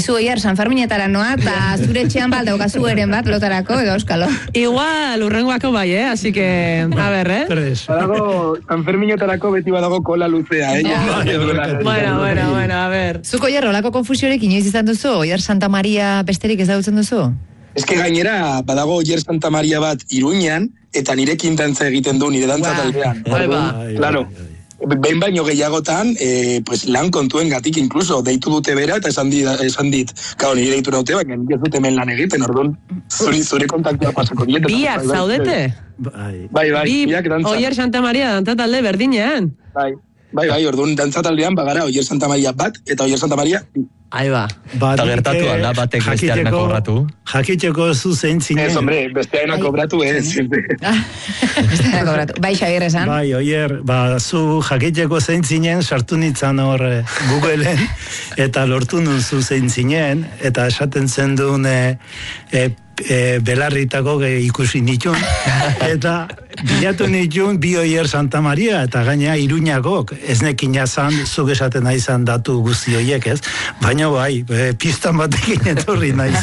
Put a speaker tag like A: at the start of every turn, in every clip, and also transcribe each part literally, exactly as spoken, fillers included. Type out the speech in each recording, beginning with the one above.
A: Aizu Oier, San Ferminetara noa, eta zure etxean baldaukazu eren bat lotarako, edo euskalo.
B: Igual, urrengoako bai, eh? Así que, a ver, eh?
C: Badago, San Ferminetarako beti badago kola luzea, eh?
B: Bueno, bueno, bueno, a ver.
A: Zuko Oier, olako konfusiorek inoiz izan duzu? Oier Santa Maria besterik ezagutzen duzu?
C: Ez que gainera, badago Oier Santa Maria bat Iruñan, eta nirekin dantza egiten du, nire dantza taldean.
B: Bai, ba.
C: Claro. Behin baino gehiagotan, eh, pues, lan kontuen gatik incluso, deitu dute bera, eta esan dit, esan dit kao, nire deitu naute, baina nire dut hemen lan egiten, orduan, zure, zure kontaktua pasako diete.
B: Biak zaudete?
C: Bai, bai, biak dantza.
B: Oier Santa Maria dantza talde berdinean.
C: Bai, bai, bai, orduan, dantza taldean bagara Oier Santa Maria bat, eta Oier Santa Maria
B: Ahí ba.
D: Eta gertatu alda batek bestearen kobratu. Jakiteko zu zein zinen.
C: Ez, hombre, bestearen kobratu ez.
A: Bestearen kobratu. Bai, Xabier esan.
D: Bai, Oier, ba, zu jakiteko zein zinen, sartu nintzen hor Googleen, eta lortu nun zu zein zinen, eta esaten zen duen e, e, e, belarritako ikusi nitun, eta bilatu nitun bi Oier Santa Maria, eta gaina Iruñakok, ez nekin jazan, zuk esaten naizan datu guzti horiek, ez? Baina bai, e, pistan batekin etorri naiz.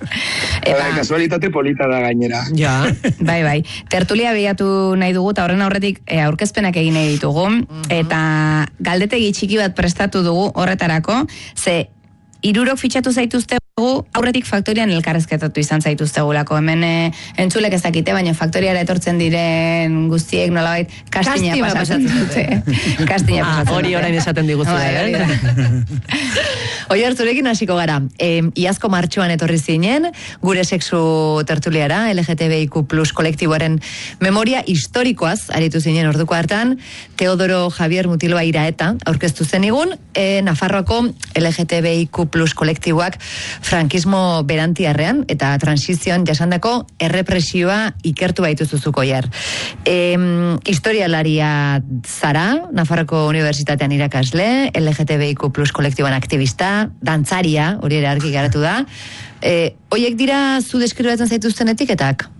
C: Eta kasualitate polita da gainera.
B: Ja.
A: Bai, bai. Tertulia bilatu nahi dugu, eta horren aurretik e, aurkezpenak egin nahi ditugu, eta galdetegi txiki bat prestatu dugu horretarako, ze hirurok fitxatu zaituztegu, aurretik faktorian elkarrezketatu izan zaituztegulako. Hemen e, entzulek ez dakite, baina faktoriara etortzen diren guztiek nolabait kastina pasatzen dute. Kastina pasatzen dute.
B: Hori orain esaten diguzu, eh?
A: Oier, zurekin hasiko gara. E, iazko martxoan etorri zinen, gure sexu tertuliara, L G T B I Q plus kolektiboaren memoria historikoaz, aritu zinen orduko hartan, Teodoro Javier Mutiloa Iraeta, aurkeztu zenigun, e, Nafarroako L G T B I Q plus kolektiboak frankismo berantiarrean eta transizioan jasandako errepresioa ikertu baituzuzuko Oier. E, historialaria zara, Nafarroko Unibertsitatean irakasle, L G T B I Q plus kolektiboan aktivista, dantzaria, hori ere argi garatu da. E, oiek dira zu deskribatzen zaituzten etiketak?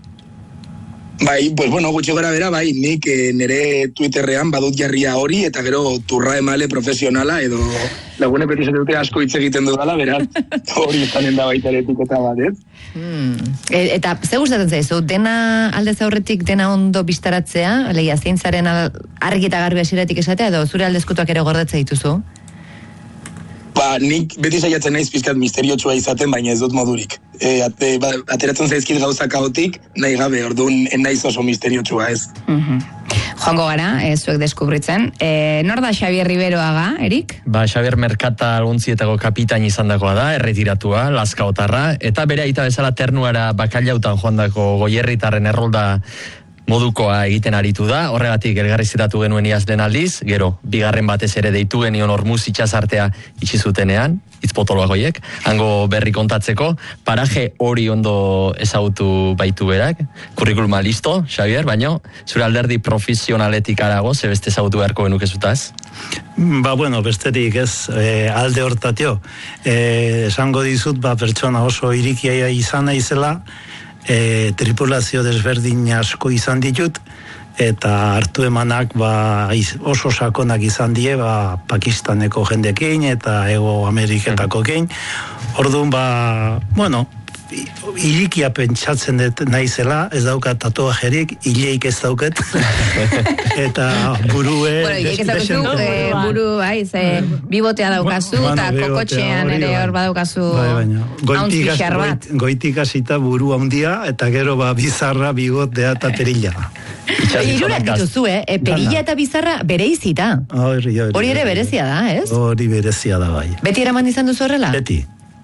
C: Bai, pues bueno, gutxi gara bera, bai, nik eh, nire Twitterrean badut jarria hori, eta gero turra emale profesionala, edo lagune beti dute asko hitz egiten dudala, beraz, hori izanen da baita ere etiketa bat, ez?
A: Hmm. E, eta ze gustatzen zaizu, dena aldez aurretik dena ondo bistaratzea, lehia zeintzaren argi eta garbi hasieratik esatea, edo zure aldezkutuak ere gordetzea dituzu?
C: Ba, nik beti saiatzen naiz pizkat misteriotsua izaten, baina ez dut modurik. E, ate, ba, ateratzen zaizkit gauza kaotik, nahi gabe, orduan naiz oso misteriotsua ez.
A: Mm-hmm. Joango gara, e, zuek deskubritzen. E, nor da Xabier Riberoaga, Erik?
D: Ba, Xabier Merkata Algontzietako kapitain izandakoa da, erretiratua, Lazkaotarra, eta bere aita bezala ternuara bakailautan joandako Goierritarren errolda modukoa egiten aritu da, horregatik elgarrizitatu genuen iazden aldiz, gero, bigarren batez ere deitu genion Ormuz itxasartea itxi zutenean, itzpotoloak hoiek, hango berri kontatzeko, paraje hori ondo ezagutu baitu berak, kurrikuluma listo, Xabier, baino, zure alderdi profesionaletik arago, ze beste ezagutu beharko genuke zutaz?
E: Ba, bueno, besterik ez, e, alde hortatio, e, esango dizut, ba, pertsona oso irikia izan naizela, E, tripulazio desberdin asko izan ditut, eta hartu emanak ba, oso sakonak izan die ba, Pakistaneko jendekin eta Ego Ameriketako kein. Orduan, ba, bueno, irikia pentsatzen dut naizela, ez daukat tatuajerik, ileik ez daukat. Eta burue...
A: Bueno, ileik ez daukazu, eh, buru, bai, ze bibotea daukazu, eta kokotxean ere hor badaukazu hauntzi xar bat.
E: Goitik hasita buru handia, eta gero ba bizarra, bigotea eta perilla.
A: Irurak dituzu, eh? E, perilla eta bizarra bereizita. Hori ere berezia da, ez?
E: Hori berezia da, bai.
A: Beti eraman izan duzu horrela?
E: Beti.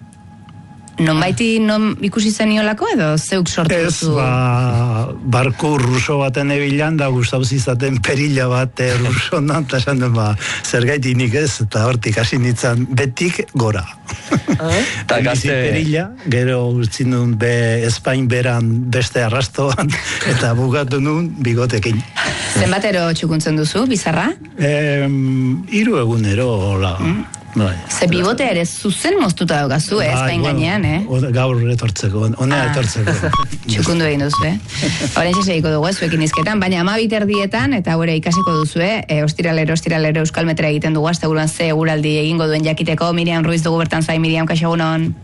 A: Non baiti non ikusi zeniolako edo zeuk sortu duzu?
E: Ez, ba, barku ruso baten ebilan da gustauz izaten perilla bat e, ruso nan, eta esan duen, ba, zer gaitinik ez, eta hortik hasi nintzen betik gora. Eta gazte... perilla, gero urtzin duen be Espain beran beste arrastoan, eta bugatu nuen bigotekin.
A: Zenbatero txukuntzen duzu, bizarra?
E: E, iru egunero, hola. Mm. Bai.
A: Ze bibotea ere zuzen moztuta daukazu, eh, Espain gainean, eh?
E: Gaur etortzeko, honea etortzeko.
A: Txukundu egin duzu, eh? Horren txasegiko dugu, zuekin izketan, baina amabiter dietan, eta gure ikasiko duzu, eh? Ostiralero, ostiralero Euskal Metra egiten dugu, azte guruan ze eguraldi egingo duen jakiteko, Miriam Ruiz dugu bertan zain, Miriam, kaixo egunon.